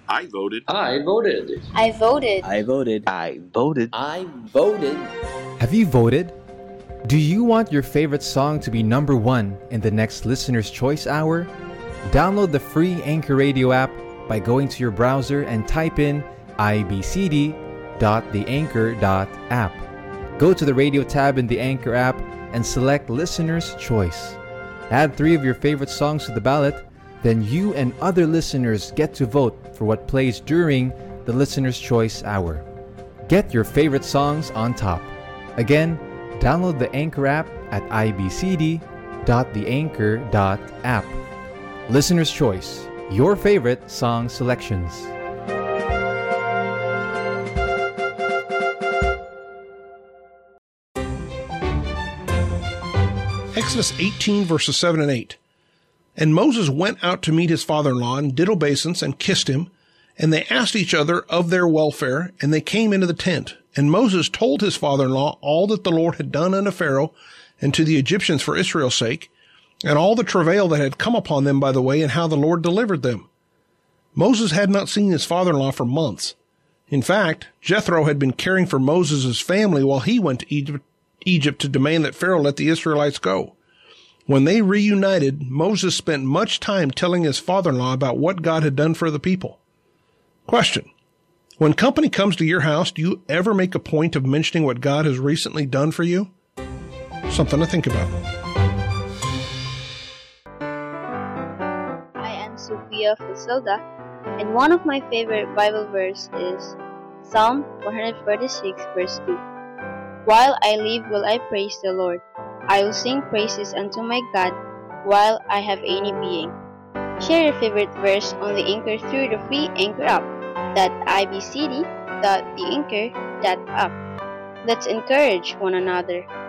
I voted. I voted. I voted. I voted. I voted. I voted. Have you voted? Do you want your favorite song to be number one in the next Listener's Choice Hour? Download the free Anchor Radio app by going to your browser and type in ibcd.theanchor.app. Go to the radio tab in the Anchor app and select Listener's Choice. Add 3 of your favorite songs to the ballot, then you and other listeners get to vote for what plays during the Listener's Choice Hour. Get your favorite songs on top. Again, download the Anchor app at ibcd.theanchor.app. Listener's Choice, your favorite song selections. Exodus 18, verses 7 and 8. And Moses went out to meet his father-in-law and did obeisance and kissed him, and they asked each other of their welfare, and they came into the tent. And Moses told his father-in-law all that the Lord had done unto Pharaoh and to the Egyptians for Israel's sake, and all the travail that had come upon them by the way, and how the Lord delivered them. Moses had not seen his father-in-law for months. In fact, Jethro had been caring for Moses' family while he went to Egypt to demand that Pharaoh let the Israelites go. When they reunited, Moses spent much time telling his father-in-law about what God had done for the people. Question: when company comes to your house, do you ever make a point of mentioning what God has recently done for you? Something to think about. I am Sophia Fusilda, and one of my favorite Bible verses is Psalm 146, verse 2. While I live will I praise the Lord. I will sing praises unto my God while I have any being. Share your favorite verse on the Anchor through the free Anchor app. ibcd.theanchor.app. Let's encourage one another.